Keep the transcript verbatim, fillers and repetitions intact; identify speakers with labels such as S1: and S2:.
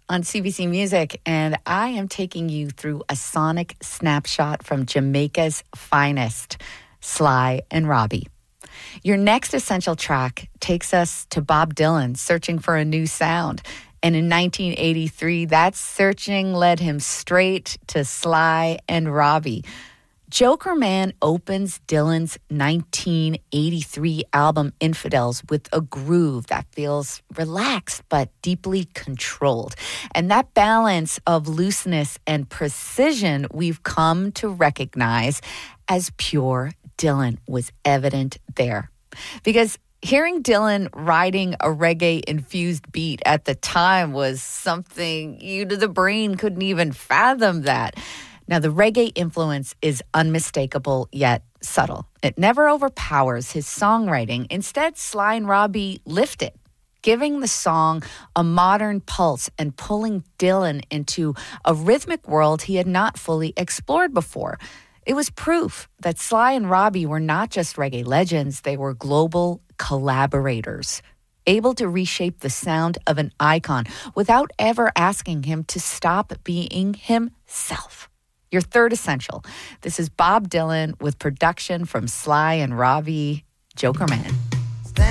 S1: on C B C Music, and I am taking you through a sonic snapshot from Jamaica's finest, Sly and Robbie. Your next essential track takes us to Bob Dylan searching for a new sound. And in nineteen eighty-three, that searching led him straight to Sly and Robbie. Jokerman opens Dylan's nineteen eighty-three album Infidels with a groove that feels relaxed but deeply controlled. And that balance of looseness and precision we've come to recognize as pure Dylan was evident there. Because hearing Dylan riding a reggae-infused beat at the time was something you to the brain couldn't even fathom that. Now, the reggae influence is unmistakable yet subtle. It never overpowers his songwriting. Instead, Sly and Robbie lift it, giving the song a modern pulse and pulling Dylan into a rhythmic world he had not fully explored before. It was proof that Sly and Robbie were not just reggae legends, they were global collaborators, able to reshape the sound of an icon without ever asking him to stop being himself. Your third essential. This is Bob Dylan with production from Sly and Robbie, Jokerman.